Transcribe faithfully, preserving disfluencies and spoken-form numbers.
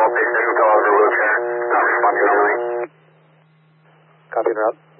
Copy, Zulu, ten, one two nine. Copy that.